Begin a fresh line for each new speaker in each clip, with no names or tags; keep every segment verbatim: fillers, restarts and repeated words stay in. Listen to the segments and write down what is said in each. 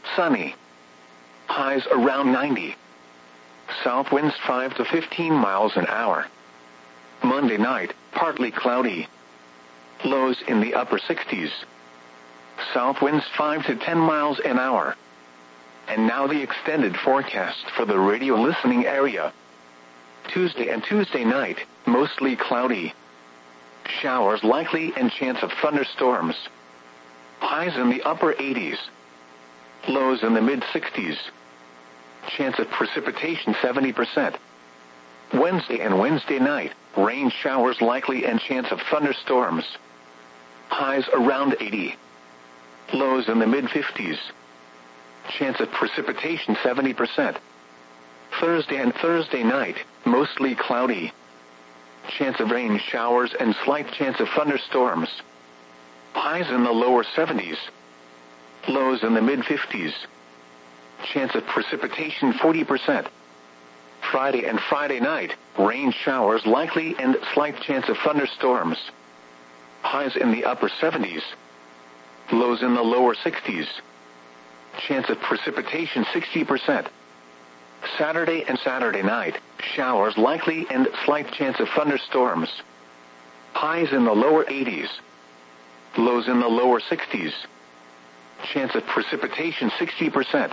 sunny. Highs around ninety. South winds five to fifteen miles an hour. Monday night, partly cloudy. Lows in the upper sixties. South winds five to ten miles an hour. And now the extended forecast for the radio listening area. Tuesday and Tuesday night, mostly cloudy. Showers likely and chance of thunderstorms. Highs in the upper eighties. Lows in the mid-sixties. Chance of precipitation seventy percent. Wednesday and Wednesday night, rain showers likely and chance of thunderstorms. Highs around eighty. Lows in the mid-fifties. Chance of precipitation seventy percent. Thursday and Thursday night, mostly cloudy. Chance of rain showers and slight chance of thunderstorms. Highs in the lower seventies. Lows in the mid-fifties. Chance of precipitation forty percent. Friday and Friday night, rain showers likely and slight chance of thunderstorms. Highs in the upper seventies. Lows in the lower sixties. Chance of precipitation sixty percent. Saturday and Saturday night, showers likely and slight chance of thunderstorms. Highs in the lower eighties. Lows in the lower sixties. Chance of precipitation sixty percent.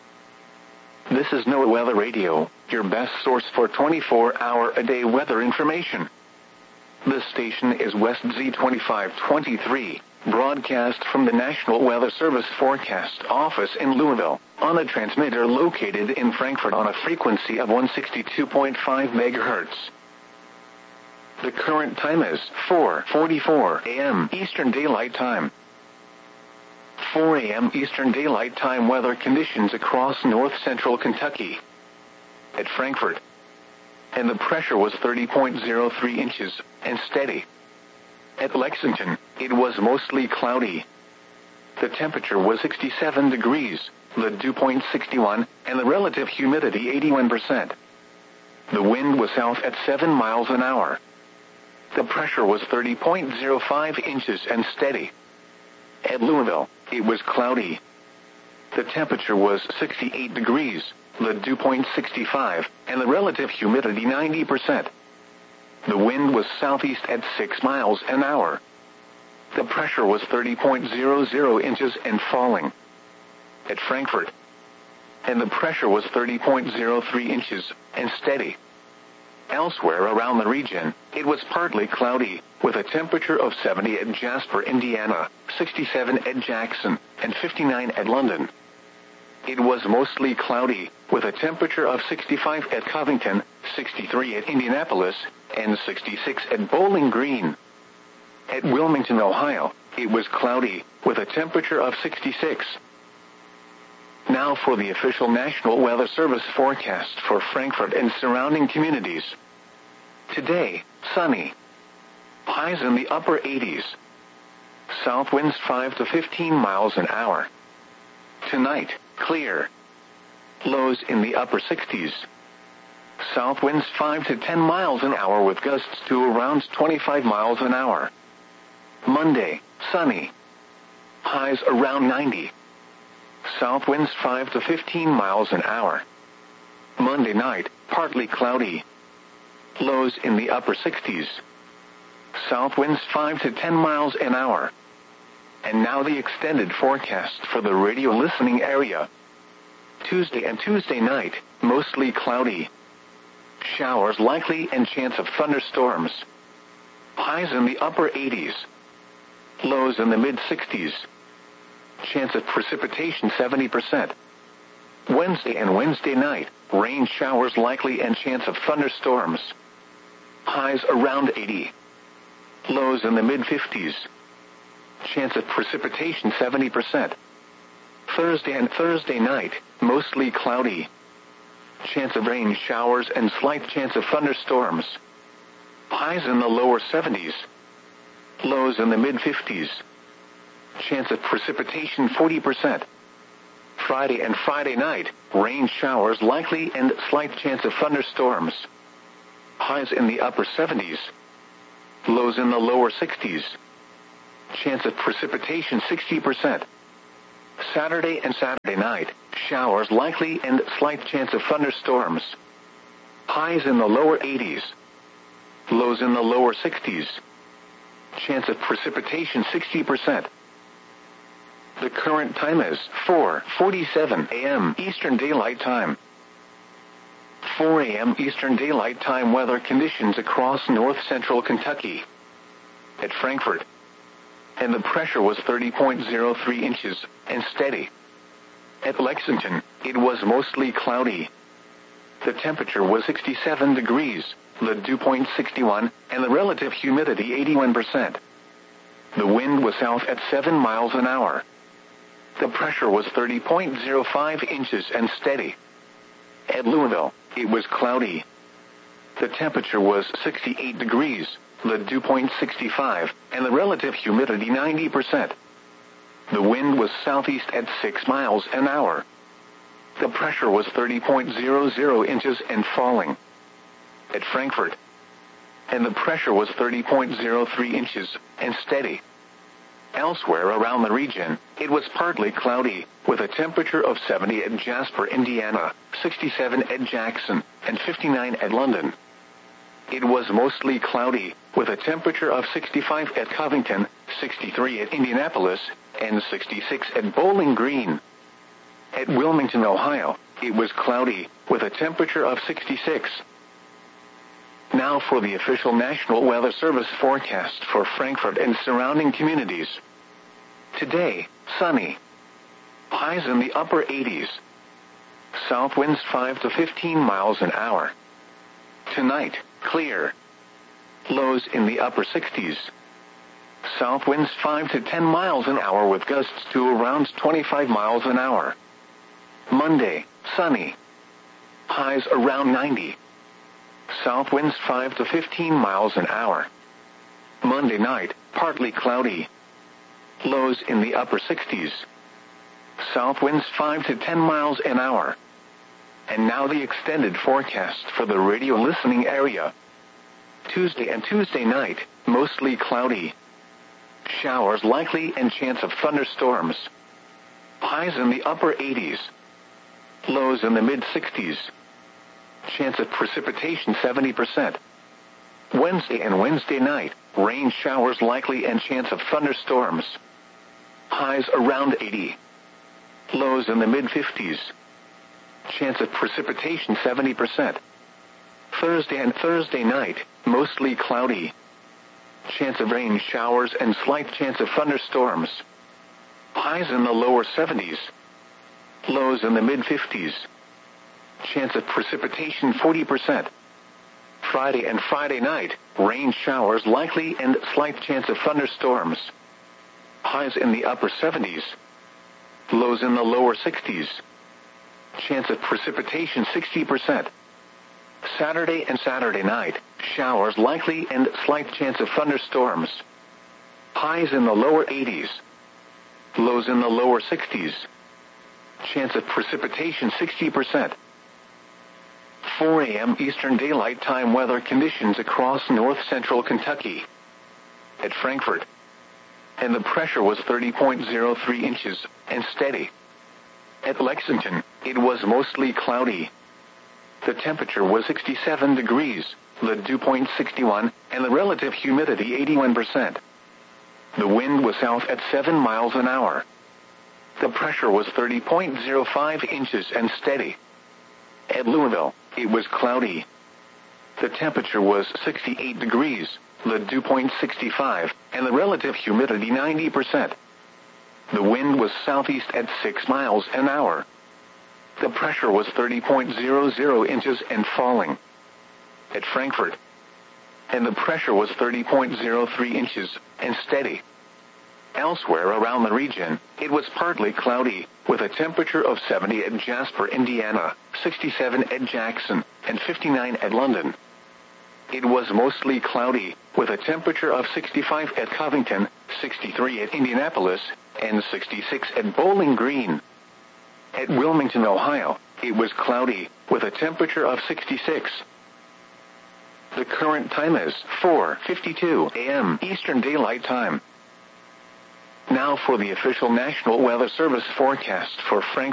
This is NOAA Weather Radio, your best source for twenty-four hour a day weather information. This station is West Z twenty-five twenty-three, broadcast from the National Weather Service Forecast Office in Louisville, on a transmitter located in Frankfort on a frequency of one sixty-two point five megahertz. The current time is four forty-four a m Eastern Daylight Time. four a m Eastern Daylight Time weather conditions across north-central Kentucky. At Frankfort, and the pressure was thirty point zero three inches, and steady. At Lexington, it was mostly cloudy. The temperature was sixty-seven degrees, the dew point sixty-one, and the relative humidity eighty-one percent. The wind was south at seven miles an hour. The pressure was thirty point zero five inches and steady. At Louisville, it was cloudy. The temperature was sixty-eight degrees, the dew point sixty-five, and the relative humidity ninety percent. The wind was southeast at six miles an hour. The pressure was thirty point zero zero inches and falling. At Frankfort, and the pressure was thirty point zero three inches and steady. Elsewhere around the region, it was partly cloudy, with a temperature of seventy at Jasper, Indiana, sixty-seven at Jackson, and fifty-nine at London. It was mostly cloudy, with a temperature of sixty-five at Covington, sixty-three at Indianapolis, and sixty-six at Bowling Green. At Wilmington, Ohio, it was cloudy, with a temperature of sixty-six. Now for the official National Weather Service forecast for Frankfort and surrounding communities. Today, sunny. Highs in the upper eighties. South winds five to fifteen miles an hour. Tonight, clear. Lows in the upper sixties. South winds five to ten miles an hour with gusts to around twenty-five miles an hour. Monday, sunny. Highs around ninety. South winds five to fifteen miles an hour. Monday night, partly cloudy. Lows in the upper sixties. South winds five to ten miles an hour. And now the extended forecast for the radio listening area. Tuesday and Tuesday night, mostly cloudy. Showers likely and chance of thunderstorms. Highs in the upper eighties. Lows in the mid-sixties. Chance of precipitation seventy percent. Wednesday and Wednesday night, rain showers likely and chance of thunderstorms. Highs around eighty. Lows in the mid-fifties. Chance of precipitation seventy percent. Thursday and Thursday night, mostly cloudy. Chance of rain showers and slight chance of thunderstorms. Highs in the lower seventies. Lows in the mid-fifties. Chance of precipitation forty percent. Friday and Friday night, rain showers likely and slight chance of thunderstorms. Highs in the upper seventies. Lows in the lower sixties. Chance of precipitation sixty percent. Saturday and Saturday night, showers likely and slight chance of thunderstorms. Highs in the lower eighties. Lows in the lower sixties. Chance of precipitation sixty percent. The current time is four forty-seven a m Eastern Daylight Time. four a m Eastern Daylight Time weather conditions across north-central Kentucky. At Frankfort. And the pressure was thirty point zero three inches, and steady. At Lexington, it was mostly cloudy. The temperature was sixty-seven degrees, the dew point sixty-one, and the relative humidity eighty-one percent. The wind was south at seven miles an hour. The pressure was thirty point zero five inches and steady. At Louisville, it was cloudy. The temperature was sixty-eight degrees, the dew point sixty-five, and the relative humidity ninety percent. The wind was southeast at six miles an hour. The pressure was thirty point zero zero inches and falling. At Frankfort. And the pressure was thirty point zero three inches and steady. Elsewhere around the region, it was partly cloudy, with a temperature of seventy at Jasper, Indiana, sixty-seven at Jackson, and fifty-nine at London. It was mostly cloudy, with a temperature of sixty-five at Covington, sixty-three at Indianapolis, and sixty-six at Bowling Green. At Wilmington, Ohio, it was cloudy, with a temperature of sixty-six. Now for the official National Weather Service forecast for Frankfort and surrounding communities. Today, sunny. Highs in the upper eighties. South winds five to fifteen miles an hour. Tonight, clear. Lows in the upper sixties. South winds five to ten miles an hour with gusts to around twenty-five miles an hour. Monday, sunny. Highs around ninety. South winds five to fifteen miles an hour. Monday night, partly cloudy. Lows in the upper sixties. South winds five to ten miles an hour. And now the extended forecast for the radio listening area. Tuesday and Tuesday night, mostly cloudy. Showers likely and chance of thunderstorms. Highs in the upper eighties. Lows in the mid-sixties. Chance of precipitation seventy percent. Wednesday and Wednesday night, rain showers likely and chance of thunderstorms. Highs around eighty. Lows in the mid-fifties. Chance of precipitation seventy percent. Thursday and Thursday night, mostly cloudy. Chance of rain showers and slight chance of thunderstorms. Highs in the lower seventies. Lows in the mid-fifties. Chance of precipitation forty percent. Friday and Friday night, rain showers likely and slight chance of thunderstorms. Highs in the upper seventies. Lows in the lower sixties. Chance of precipitation sixty percent. Saturday and Saturday night, showers likely and slight chance of thunderstorms. Highs in the lower eighties. Lows in the lower sixties. Chance of precipitation sixty percent. four a m Eastern Daylight Time weather conditions across north-central Kentucky. At Frankfort. And the pressure was thirty point zero three inches, and steady. At Lexington, it was mostly cloudy. The temperature was sixty-seven degrees, the dew point sixty-one, and the relative humidity eighty-one percent. The wind was south at seven miles an hour. The pressure was thirty point zero five inches and steady. At Louisville, it was cloudy. The temperature was sixty-eight degrees, the dew point sixty-five, and the relative humidity ninety percent. The wind was southeast at six miles an hour. The pressure was thirty point zero zero inches and falling. At Frankfort. And the pressure was thirty point zero three inches and steady. Elsewhere around the region, it was partly cloudy, with a temperature of seventy at Jasper, Indiana, sixty-seven at Jackson, and fifty-nine at London. It was mostly cloudy, with a temperature of sixty-five at Covington, sixty-three at Indianapolis, and sixty-six at Bowling Green. At Wilmington, Ohio, it was cloudy, with a temperature of sixty-six. The current time is four fifty-two a m Eastern Daylight Time. Now for the official National Weather Service forecast for Frankfurt.